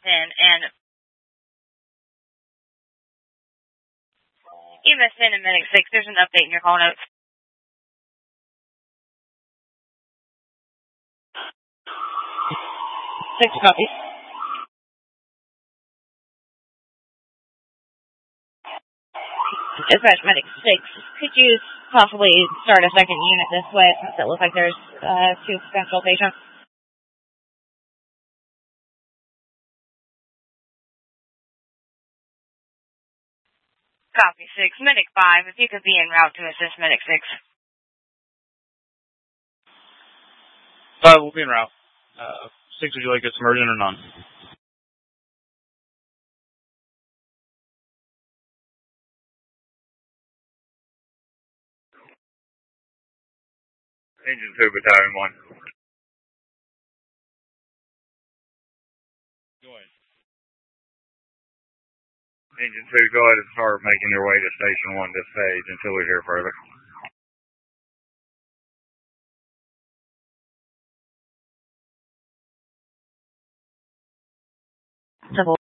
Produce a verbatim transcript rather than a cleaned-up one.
ten, and E M S ten and Medic six, there's an update in your call notes. Six copies. Dispatch Medic six, could you possibly start a second unit this way since it looks like there's uh, two potential patients? Copy six. Medic five, if you could be en route to assist Medic six. Five will be en route. Uh, six, would you like a submersion or none? Engine two, battalion one. Go ahead. Engine two, go ahead and start making your way to station one this stage until we hear further. Double